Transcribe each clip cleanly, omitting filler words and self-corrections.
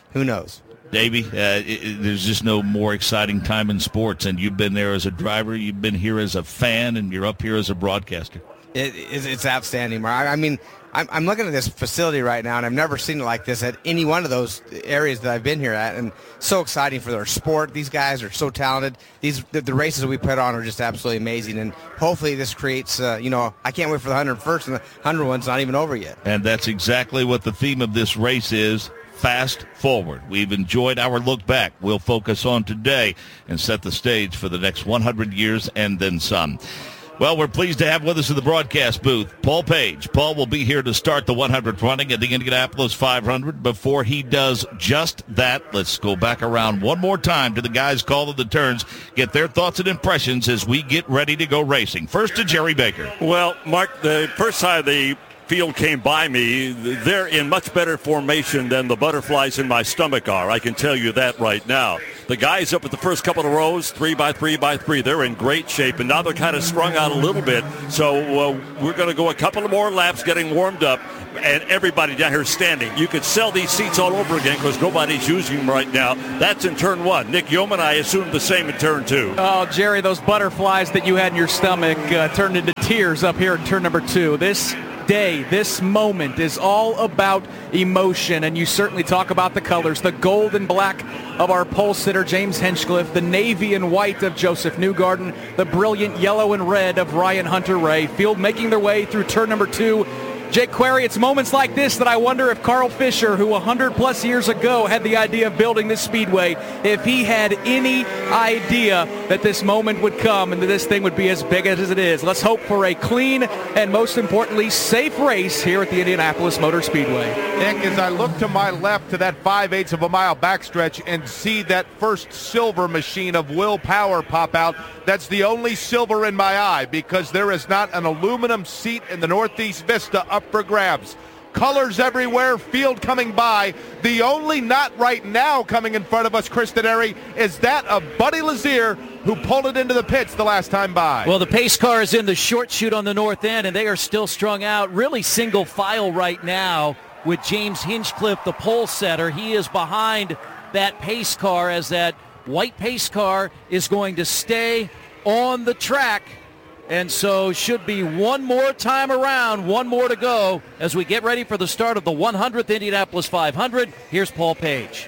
who knows? Davey, there's just no more exciting time in sports, and you've been there as a driver, you've been here as a fan, and you're up here as a broadcaster. It's outstanding, Mark. I mean, I'm looking at this facility right now, and I've never seen it like this at any one of those areas that I've been here at, and so exciting for their sport. These guys are so talented. The races we put on are just absolutely amazing, and hopefully this creates, I can't wait for the 101st, and the 100 one's not even over yet. And that's exactly what the theme of this race is. Fast forward. We've enjoyed our look back. We'll focus on today and set the stage for the next 100 years and then some. Well, we're pleased to have with us in the broadcast booth Paul Page. Paul will be here to start the 100th running at the Indianapolis 500. Before he does just that, let's go back around one more time to the guys calling the turns, get their thoughts and impressions as we get ready to go racing. First to Jerry Baker. Well, Mark, the first side of the field came by me. They're in much better formation than the butterflies in my stomach are. I can tell you that right now. The guys up at the first couple of rows, 3 by 3 by 3, they're in great shape, and now they're kind of strung out a little bit. So we're going to go a couple of more laps getting warmed up, and everybody down here standing. You could sell these seats all over again because nobody's using them right now. That's in turn 1. Nick Yeoman, I assume the same in turn 2. Oh, Jerry, those butterflies that you had in your stomach turned into tears up here in turn number 2. This day, this moment is all about emotion, and you certainly talk about the colors, the gold and black of our pole sitter James Hinchcliffe, the navy and white of Joseph Newgarden, the brilliant yellow and red of Ryan Hunter-Reay. Field making their way through turn number 2. Jake Query, it's moments like this that I wonder if Carl Fisher, who 100-plus years ago had the idea of building this speedway, if he had any idea that this moment would come and that this thing would be as big as it is. Let's hope for a clean and, most importantly, safe race here at the Indianapolis Motor Speedway. Nick, as I look to my left to that 5/8 of a mile backstretch and see that first silver machine of Will Power pop out, that's the only silver in my eye because there is not an aluminum seat in the Northeast Vista up for grabs. Colors everywhere, field coming by. The only not right now coming in front of us, Chris Dennery, is that of Buddy Lazier, who pulled it into the pits the last time by. Well, the pace car is in the short chute on the north end, and they are still strung out, really single file right now with James Hinchcliffe, the pole setter. He is behind that pace car as that white pace car is going to stay on the track. And so should be one more time around, one more to go as we get ready for the start of the 100th Indianapolis 500. Here's Paul Page.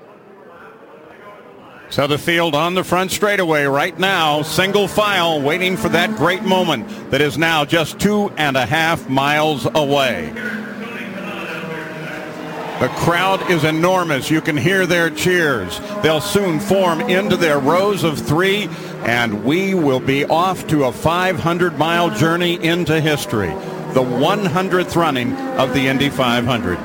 So the field on the front straightaway right now, single file, waiting for that great moment that is now just 2.5 miles away. The crowd is enormous. You can hear their cheers. They'll soon form into their rows of 3, and we will be off to a 500-mile journey into history, the 100th running of the Indy 500.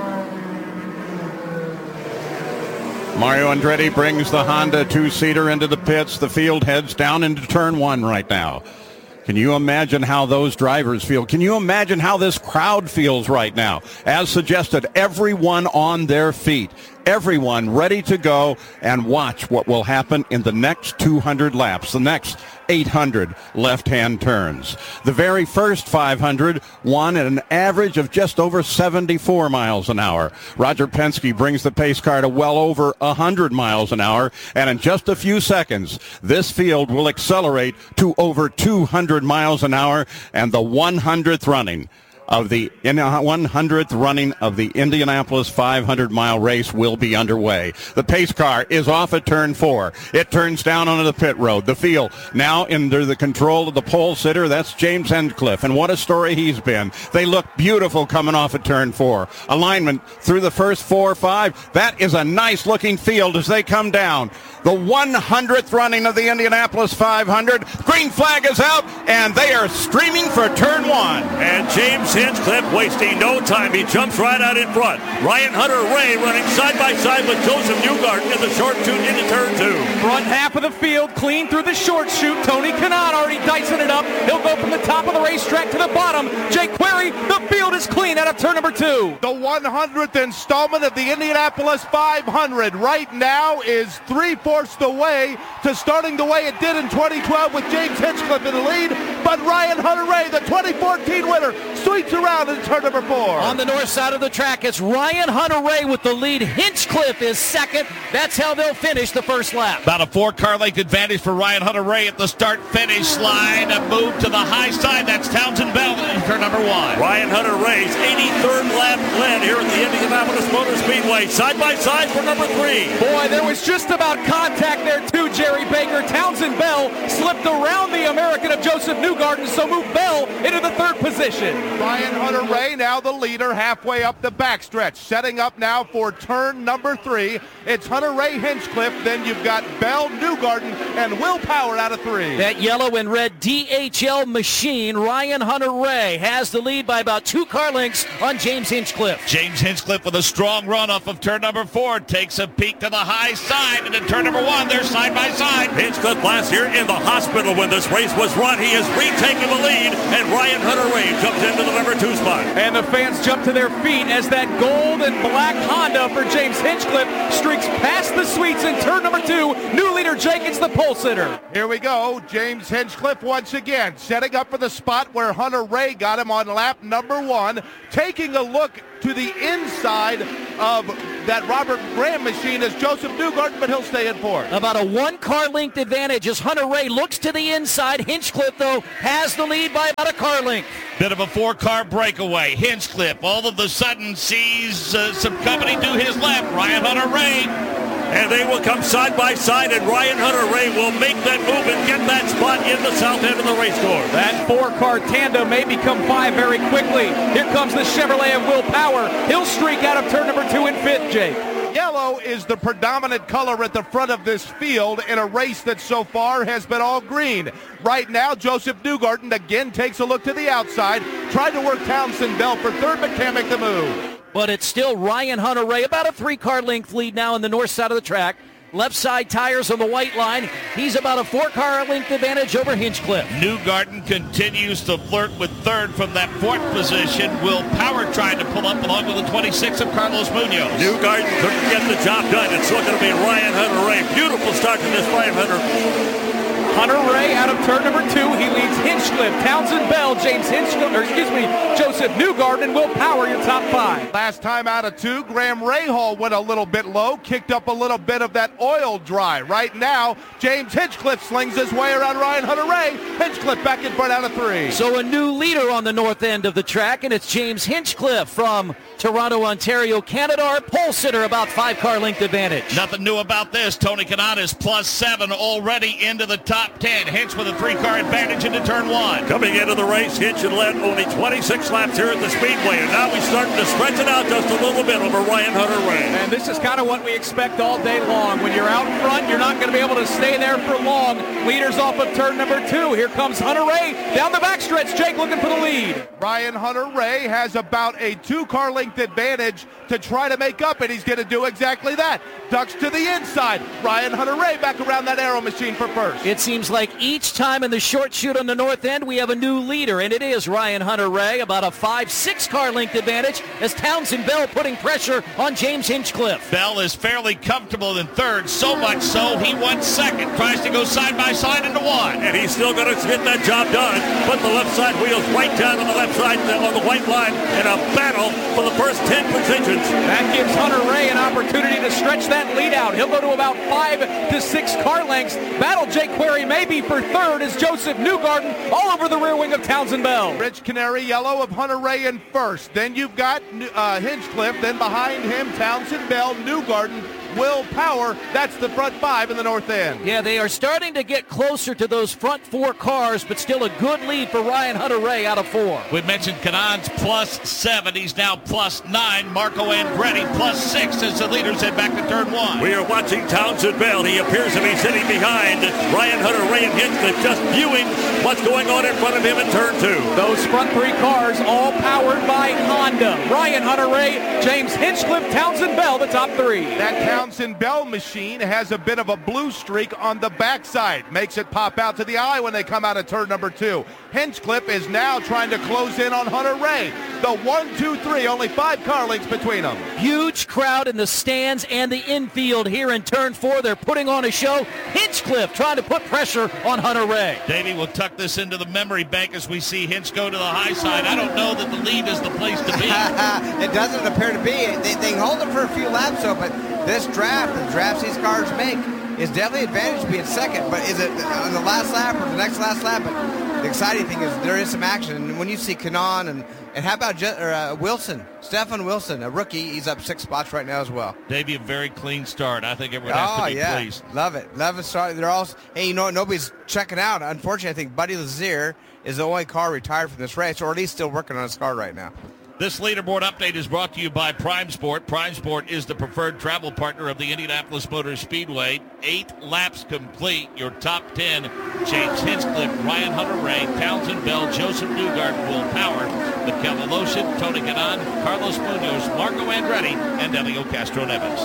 Mario Andretti brings the Honda 2-seater into the pits. The field heads down into turn 1 right now. Can you imagine how those drivers feel? Can you imagine how this crowd feels right now? As suggested, everyone on their feet, everyone ready to go and watch what will happen in the next 200 laps, the next 800 left-hand turns. The very first 500 won at an average of just over 74 miles an hour. Roger Penske brings the pace car to well over 100 miles an hour, and in just a few seconds, this field will accelerate to over 200 miles an hour, and the 100th running of the 100th running of the Indianapolis 500-mile race will be underway. The pace car is off at turn 4. It turns down onto the pit road. The field now under the control of the pole sitter. That's James Hinchcliffe, and what a story he's been. They look beautiful coming off at turn 4. Alignment through the first 4 or 5. That is a nice-looking field as they come down. The 100th running of the Indianapolis 500. Green flag is out, and they are streaming for turn 1. And James Hinchcliffe wasting no time. He jumps right out in front. Ryan Hunter-Reay running side by side with Joseph Newgarden in the short chute into turn 2. Front half of the field, clean through the short chute. Tony Kanaan already dicing it up. He'll go from the top of the racetrack to the bottom. Jake Query, the field is clean out of turn number 2. The 100th installment of the Indianapolis 500 right now is 3/4 the way to starting the way it did in 2012 with James Hinchcliffe in the lead. but Ryan Hunter-Reay, the 2014 winner, sweeps around in turn number 4. On the north side of the track, it's Ryan Hunter-Reay with the lead. Hinchcliffe is second. That's how they'll finish the first lap. About a 4-car length advantage for Ryan Hunter-Reay at the start-finish line. A move to the high side. That's Townsend Bell in turn number 1. Ryan Hunter-Reay's 83rd lap lead here at the Indianapolis Motor Speedway. Side by side for number 3. Boy, there was just about contact there too, Jerry Baker. Townsend Bell slipped around the American of Joseph Newgarden, so moved Bell into the 3rd position. Ryan Hunter-Reay now the leader halfway up the backstretch. Setting up now for turn number 3. It's Hunter-Reay, Hinchcliffe, then you've got Bell, Newgarden, and Will Power out of 3. That yellow and red DHL machine, Ryan Hunter-Reay, has the lead by about 2 car lengths on James Hinchcliffe. James Hinchcliffe with a strong run off of turn number 4. Takes a peek to the high side, and in turn number 1, they're side by side. Hinchcliffe last year in the hospital when this race was run. He has retaken the lead, and Ryan Hunter-Reay jumps into the number 2 spot. And the fans jump to their feet as that gold and black Honda for James Hinchcliffe streaks past the sweets in turn number 2. New leader Jenkins, the pole sitter. Here we go. James Hinchcliffe once again setting up for the spot where Hunter-Reay got him on lap number 1. Taking a look to the inside of that Robert Graham machine is Joseph Newgarden, but he'll stay in 4th. About a 1-car length advantage as Hunter-Reay looks to the inside. Hinchcliffe, though, has the lead by about a car length. Bit of a 4-car breakaway. Hinchcliffe all of a sudden sees some company to his left. Ryan Hunter-Reay. And they will come side by side, and Ryan Hunter-Reay will make that move and get that spot in the south end of the race course. That 4-car tandem may become 5 very quickly. Here comes the Chevrolet of Will Power. He'll streak out of turn number 2 in 5th, Jake. Yellow is the predominant color at the front of this field in a race that so far has been all green. Right now, Joseph Newgarden again takes a look to the outside, tried to work Townsend Bell for 3rd, but can't make the move. But it's still Ryan Hunter-Reay, about a 3-car length lead now in the north side of the track. Left side tires on the white line. He's about a 4-car length advantage over Hinchcliffe. Newgarden continues to flirt with 3rd from that 4th position. Will Power trying to pull up along with the 26 of Carlos Munoz. Newgarden couldn't get the job done. It's looking to be Ryan Hunter-Reay. Beautiful start to this 500. Hunter-Reay out of turn number 2. He leads Hinchcliffe, Townsend Bell, Joseph Newgarden, and Will Power, your top 5. Last time out of 2, Graham Rahal went a little bit low, kicked up a little bit of that oil dry. Right now, James Hinchcliffe slings his way around Ryan Hunter-Reay. Hinchcliffe back in front out of 3. So a new leader on the north end of the track, and it's James Hinchcliffe from Toronto, Ontario, Canada. Our pole sitter, about 5-car length advantage. Nothing new about this. Tony Kanaan is +7 already into the top 10. Hinch with a 3-car advantage into turn 1. Coming into the race, Hinch had led only 26 laps here at the Speedway, and now he's starting to stretch it out just a little bit over Ryan Hunter-Reay. And this is kind of what we expect all day long. When you're out front, you're not going to be able to stay there for long. Leaders off of turn number 2. Here comes Hunter-Reay down the backstretch. Jake looking for the lead. Ryan Hunter-Reay has about a 2-car length advantage to try to make up, and he's going to do exactly that. Ducks to the inside. Ryan Hunter-Reay back around that aero machine for 1st. It seems like each time in the short chute on the north end, we have a new leader, and it is Ryan Hunter-Reay, about a 5-6-car length advantage as Townsend Bell putting pressure on James Hinchcliffe. Bell is fairly comfortable in 3rd, so much so he won 2nd. Tries to go side by side into 1. And he's still going to get that job done. Put the left side wheels right down on the left side on the white line in a battle for the first 10 positions. That gives Hunter-Reay an opportunity to stretch that lead out. He'll go to about 5 to 6 car lengths. Battle Jake Query maybe for 3rd as Joseph Newgarden all over the rear wing of Townsend Bell. Rich Canary yellow of Hunter-Reay in 1st. Then you've got Hinchcliffe. Then behind him, Townsend Bell, Newgarden, Will Power. That's the front 5 in the north end. Yeah, they are starting to get closer to those front 4 cars, but still a good lead for Ryan Hunter-Reay out of 4. We mentioned Kanaan's +7. He's now +9. Marco Andretti +6 as the leaders head back to turn 1. We are watching Townsend Bell. He appears to be sitting behind Ryan Hunter-Reay and Hinchcliffe, just viewing what's going on in front of him in turn 2. Those front 3 cars all powered by Honda. Ryan Hunter-Reay, James Hinchcliffe, Townsend Bell, the top 3. That Townsend Bell machine has a bit of a blue streak on the backside. Makes it pop out to the eye when they come out of turn number 2. Hinchcliffe is now trying to close in on Hunter Ray. The 1, 2, 3, only 5 car lengths between them. Huge crowd in the stands and the infield here in turn 4. They're putting on a show. Hinchcliffe trying to put pressure on Hunter Ray. Davey will tuck this into the memory bank as we see Hinch go to the high side. I don't know that the lead is the place to be. It doesn't appear to be. They hold it for a few laps, though, but this draft, the drafts these cars make, is definitely advantage to be in second. But is it on the last lap or the next last lap? But the exciting thing is there is some action. And when you see Kanaan and how about Wilson, Stefan Wilson, a rookie, he's up 6 spots right now as well. Davey, a very clean start. I think everyone has to be pleased. Love it. Love it. Start. They're all, hey, you know what? Nobody's checking out. Unfortunately, I think Buddy Lazier is the only car retired from this race, or at least still working on his car right now. This leaderboard update is brought to you by Prime Sport. Prime Sport is the preferred travel partner of the Indianapolis Motor Speedway. 8 laps complete. Your top 10, James Hinchcliffe, Ryan Hunter-Ray, Townsend Bell, Joseph Newgarden, Will Power, Mikel Aloshin, Tony Kanaan, Carlos Munoz, Marco Andretti, and Elio Castro-Neves.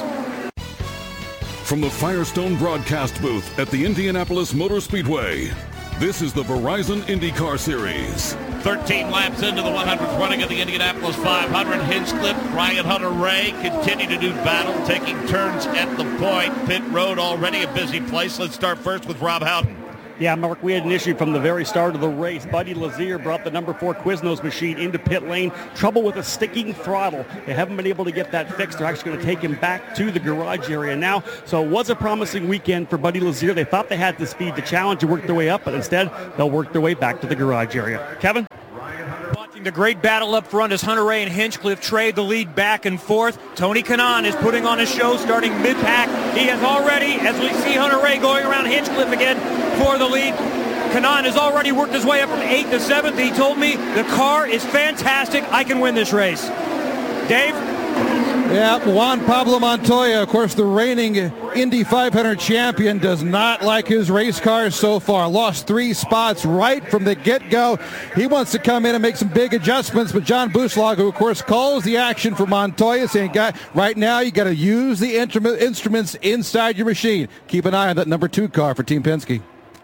From the Firestone broadcast booth at the Indianapolis Motor Speedway, this is the Verizon IndyCar Series. 13 laps into the 100th running of the Indianapolis 500. Hinchcliffe, Ryan Hunter-Ray continue to do battle, taking turns at the point. Pit road already a busy place. Let's start first with Rob Howden. Yeah, Mark, we had an issue from the very start of the race. Buddy Lazier brought the number 4 Quiznos machine into pit lane. Trouble with a sticking throttle. They haven't been able to get that fixed. They're actually going to take him back to the garage area now. So it was a promising weekend for Buddy Lazier. They thought they had the speed to challenge and work their way up, but instead they'll work their way back to the garage area. Kevin? The great battle up front as Hunter-Ray and Hinchcliffe trade the lead back and forth. Tony Kanaan is putting on a show starting mid-pack. He has already, as we see Hunter-Ray going around Hinchcliffe again for the lead, Kanaan has already worked his way up from 8th to 7th. He told me the car is fantastic. I can win this race. Dave? Yeah, Juan Pablo Montoya, of course, the reigning Indy 500 champion, does not like his race car so far. Lost 3 spots right from the get-go. He wants to come in and make some big adjustments, but John Buslag, who, of course, calls the action for Montoya, saying, right now you got to use the instruments inside your machine. Keep an eye on that number 2 car for Team Penske.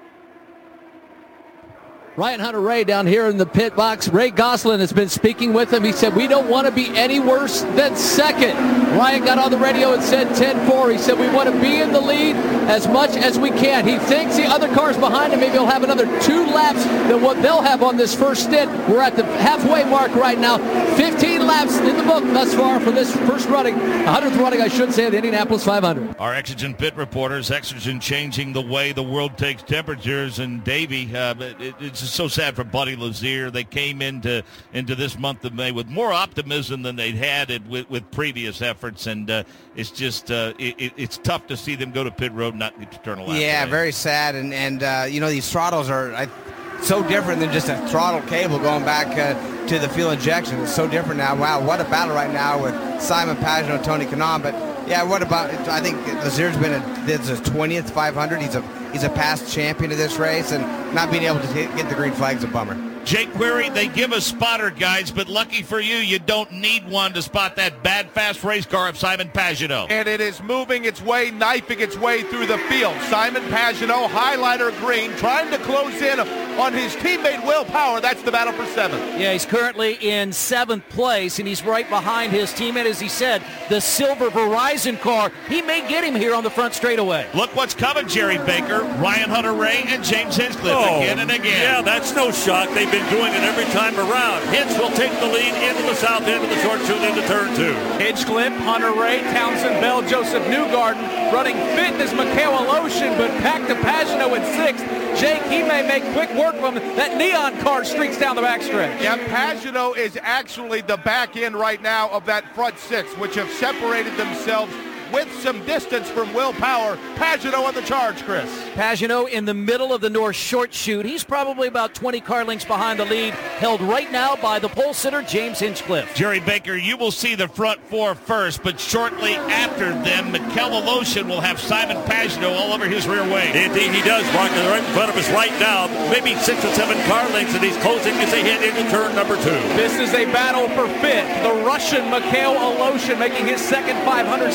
Ryan Hunter-Ray down here in the pit box. Ray Gosselin has been speaking with him. He said, we don't want to be any worse than second. Ryan got on the radio and said 10-4. He said, we want to be in the lead as much as we can. He thinks the other cars behind him, maybe he'll have another 2 laps than what they'll have on this first stint. We're at the halfway mark right now. 15 laps in the book thus far for this first running, 100th running, I should say, of the Indianapolis 500. Our Exogen pit reporters, Exogen changing the way the world takes temperatures. And Davey, it's just so sad for Buddy Lazier. They came into this month of May with more optimism than they'd had with previous efforts, and it's just it's tough to see them go to pit road and not get to turn a lap. Yeah, today. very sad, and you know, these throttles are so different than just a throttle cable going back to the fuel injection. It's so different now. Wow, what a battle right now with Simon Pagenaud and Tony Kanaan. But yeah, what about? I think Lazier's been this is his 20th 500. He's a past champion of this race, and not being able to get the green flag's a bummer. Jake Query, they give us spotter guides, but lucky for you, you don't need one to spot that bad, fast race car of Simon Pagenaud. And it is moving its way, knifing its way through the field. Simon Pagenaud, highlighter green, trying to close in on his teammate Will Power. That's the battle for 7th. Yeah, he's currently in 7th place, and he's right behind his teammate, as he said, the silver Verizon car. He may get him here on the front straightaway. Look what's coming, Jerry Baker, Ryan Hunter-Ray, and James Hinchcliffe again and again. Yeah, that's no shock. They've been doing it every time around. Hinch will take the lead into the south end of the short chute into turn 2. Hinchcliffe, Hunter-Ray, Townsend Bell, Joseph Newgarden running fifth is Mikel Aloshin, but back to Pagenaud in 6th. Jake, he may make quick work of him. That neon car streaks down the backstretch. Yeah, Pagenaud is actually the back end right now of that front 6, which have separated themselves with some distance from Will Power. Pagenaud on the charge, Chris. Pagenaud in the middle of the north short chute. He's probably about 20 car lengths behind the lead, held right now by the pole sitter, James Hinchcliffe. Jerry Baker, you will see the front 4 first, but shortly after them, Mikel Aloshin will have Simon Pagenaud all over his rear wing. Indeed, he does, Mark. They're right in front of us right now. Maybe 6 or 7 car lengths, and he's closing as they head into turn number 2. This is a battle for 5th. The Russian Mikel Aloshin making his second 500 start.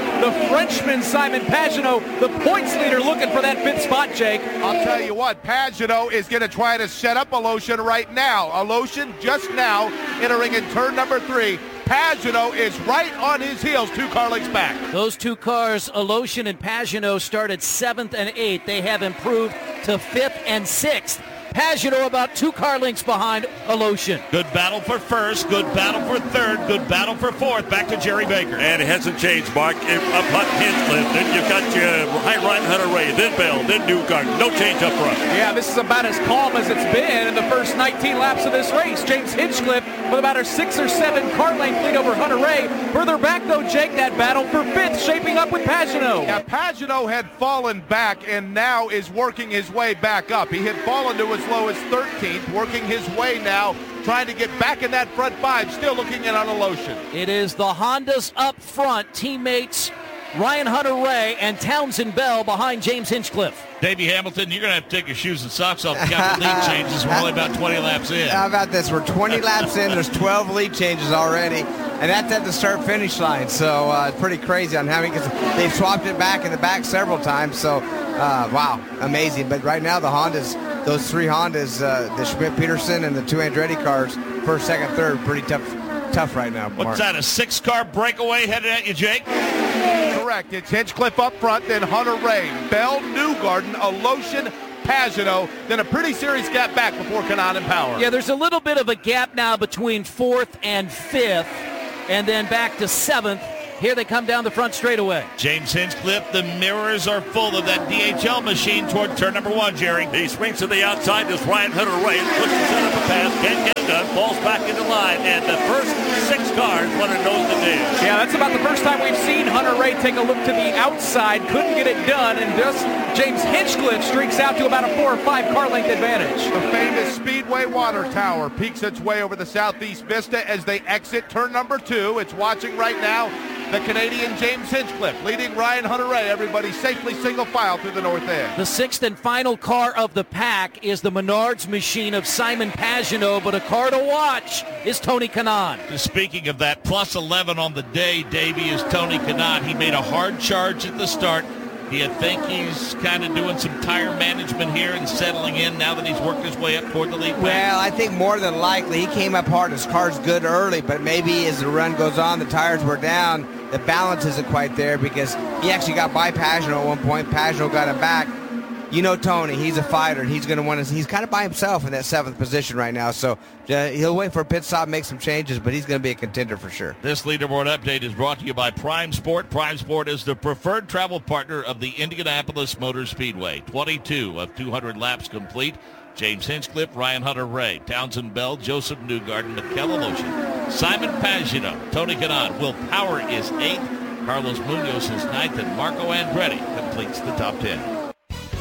The Frenchman, Simon Pagenaud, the points leader, looking for that 5th spot, Jake. I'll tell you what, Pagenaud is going to try to set up Aloshin right now. Aloshin just now entering in turn number 3. Pagenaud is right on his heels, 2 car lengths back. Those 2 cars, Aloshin and Pagenaud, started 7th and 8th. They have improved to 5th and 6th. Pagenaud about 2 car lengths behind Aloshin. Good battle for first, good battle for third, good battle for fourth. Back to Jerry Baker. And it hasn't changed, Mark. Up front, Hinchcliffe. Then you've got your Ryan Hunter-Reay, then Bell, then Newgarden. No change up front. Yeah, this is about as calm as it's been in the first 19 laps of this race. James Hinchcliffe with about a 6 or 7 car length lead over Hunter-Reay. Further back, though, Jake, that battle for 5th shaping up with Pagenaud. Yeah, Pagenaud had fallen back and now is working his way back up. He had fallen to as low as 13th, working his way now, trying to get back in that front 5, still looking in on Aloshin. It is the Hondas up front, teammates Ryan Hunter-Reay and Townsend Bell behind James Hinchcliffe. Davey Hamilton, you're going to have to take your shoes and socks off to count the lead changes. We're only about 20 laps in. How about this? We're 20 laps in. There's 12 lead changes already. And that's at the start-finish line. So it's pretty crazy on having, because they've swapped it back in the back several times. So, wow, amazing. But right now the Hondas, those 3 Hondas, the Schmidt-Peterson and the 2 Andretti cars, first, second, third, pretty tough right now. What's that, a 6-car breakaway headed at you, Jake? Correct. It's Hinchcliffe up front, then Hunter-Reay, Bell, Newgarden, Aloshin, Pagenaud, then a pretty serious gap back before Kanaan and Power. Yeah, there's a little bit of a gap now between 4th and 5th, and then back to 7th. Here they come down the front straightaway. James Hinchcliffe, the mirrors are full of that DHL machine toward turn number 1, Jerry. He swings to the outside. Does Ryan Hunter-Reay pushes set up a pass. Can't get it done. Falls back into line. And the first 6 cars want to nose the deal. Yeah, that's about the first time we've seen Hunter-Reay take a look to the outside. Couldn't get it done. And just James Hinchcliffe streaks out to about a 4 or 5 car length advantage. The famous Speedway water tower peeks its way over the southeast vista as they exit turn number 2. It's watching right now. The Canadian James Hinchcliffe leading Ryan Hunter-Reay. Everybody safely single file through the north end. The 6th and final car of the pack is the Menards machine of Simon Pagenaud, but a car to watch is Tony Kanaan. Speaking of that, plus 11 on the day, Davey, is Tony Kanaan. He made a hard charge at the start. Do you think he's kind of doing some tire management here and settling in now that he's worked his way up toward the lead pack? Well, I think more than likely he came up hard. His car's good early, but maybe as the run goes on, the tires were down. The balance isn't quite there because he actually got by Pagenaud at one point. Pagenaud got him back. You know Tony, he's a fighter. He's going to want to. He's kind of by himself in that 7th position right now. So he'll wait for a pit stop, make some changes, but he's going to be a contender for sure. This leaderboard update is brought to you by Prime Sport. Prime Sport is the preferred travel partner of the Indianapolis Motor Speedway. 22 of 200 laps complete. James Hinchcliffe, Ryan Hunter-Reay, Townsend Bell, Joseph Newgarden, Mikel Aloshin, Simon Pagenaud, Tony Kanaan. Will Power is 8th. Carlos Munoz is 9th, and Marco Andretti completes the top 10.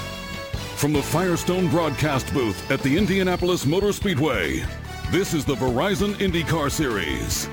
From the Firestone broadcast booth at the Indianapolis Motor Speedway, this is the Verizon IndyCar Series.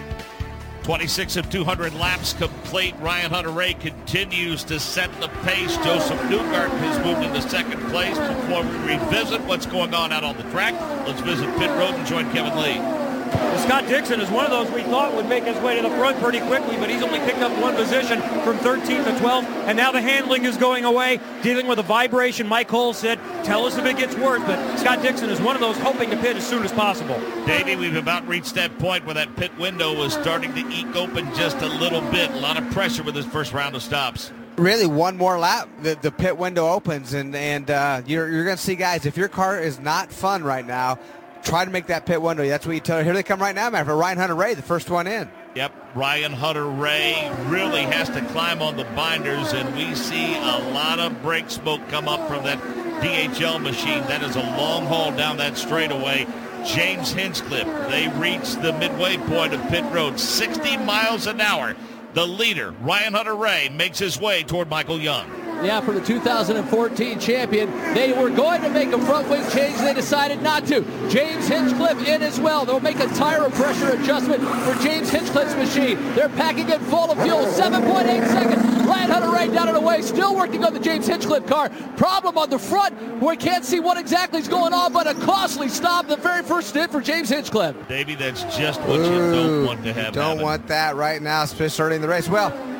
26 of 200 laps complete. Ryan Hunter-Reay continues to set the pace. Joseph Newgarden has moved into 2nd place. Before we revisit what's going on out on the track, let's visit pit road and join Kevin Lee. Well, Scott Dixon is one of those we thought would make his way to the front pretty quickly, but he's only picked up 1 position from 13th to 12th, and now the handling is going away, dealing with a vibration. Mike Cole said, tell us if it gets worse, but Scott Dixon is one of those hoping to pit as soon as possible. Davey, we've about reached that point where that pit window was starting to eke open just a little bit. A lot of pressure with his first round of stops. Really, one more lap, the pit window opens, and you're going to see, guys, if your car is not fun right now, try to make that pit window. That's what you tell. Here they come right now, man, for Ryan Hunter-Reay, the first one in. Yep, Ryan Hunter-Reay really has to climb on the binders, and we see a lot of brake smoke come up from that DHL machine. That is a long haul down that straightaway. James Hinchcliffe, they reach the midway point of pit road, 60 miles an hour. The leader, Ryan Hunter-Reay, makes his way toward Michael Young. Yeah, for the 2014 champion. They were going to make a front wing change. They decided not to. James Hinchcliffe in as well. They'll make a tire pressure adjustment for James Hinchcliffe's machine. They're packing it full of fuel. 7.8 seconds. Ryan Hunter-Reay down and away. Still working on the James Hinchcliffe car. Problem on the front. We can't see what exactly is going on, but a costly stop. The very first stint for James Hinchcliffe. Davey, that's just what you don't want to have. Don't want that right now, especially early in the race. Well,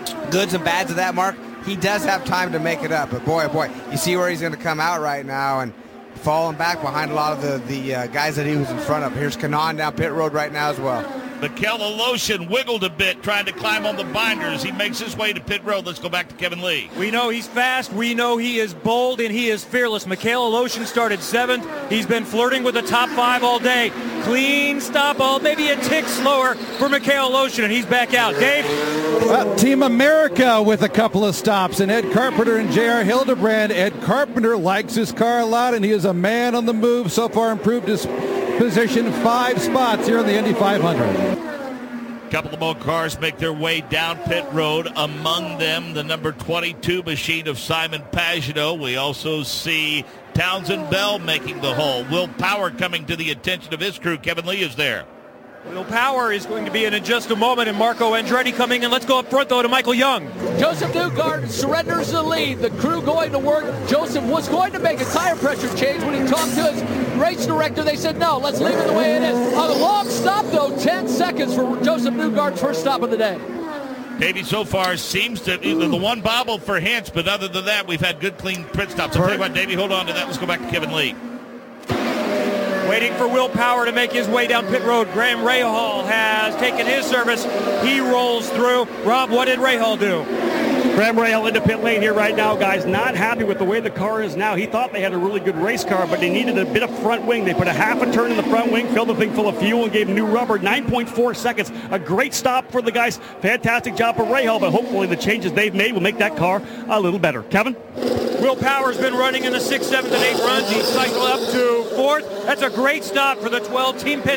goods and bads of that, Mark, he does have time to make it up. But boy, oh boy, you see where he's going to come out right now and falling back behind a lot of the guys that he was in front of. Here's Kanaan down pit road right now as well. Mikel Aloshin wiggled a bit trying to climb on the binders. He makes his way to pit road. Let's go back to Kevin Lee. We know he's fast. We know he is bold, and he is fearless. Mikel Aloshin started 7th. He's been flirting with the top 5 all day. Clean stop, maybe a tick slower for Mikel Aloshin, and he's back out. Dave? Team America with a couple of stops, and Ed Carpenter and J.R. Hildebrand. Ed Carpenter likes his car a lot, and he is a man on the move. So far improved his position 5 spots here in the Indy 500. Couple of more cars make their way down pit road. Among them, the number 22 machine of Simon Pagenaud. We also see Townsend Bell making the hole. Will Power coming to the attention of his crew. Kevin Lee is there. Will Power is going to be in just a moment, and Marco Andretti coming in. Let's go up front, though, to Michael Young. Joseph Newgarden surrenders the lead. The crew going to work. Joseph was going to make a tire pressure change when he talked to his race director. They said, no, let's leave it the way it is. On a long stop, though, 10 seconds for Joseph Newgarden's first stop of the day. Davey, so far seems to be the one bobble for Hintz, but other than that, we've had good, clean pit stops. I'll tell you what, Davey, hold on to that. Let's go back to Kevin Lee. Waiting for Will Power to make his way down pit road. Graham Rahal has taken his service. He rolls through. Rob, what did Rahal do? Graham Rahal into pit lane here right now, guys. Not happy with the way the car is now. He thought they had a really good race car, but they needed a bit of front wing. They put a half a turn in the front wing, filled the thing full of fuel, and gave new rubber. 9.4 seconds. A great stop for the guys. Fantastic job for Rahal, but hopefully the changes they've made will make that car a little better. Kevin? Will Power's been running in the 6th, 7th, and 8th runs. He's cycled up to 4th. That's a great stop for the 12 team pit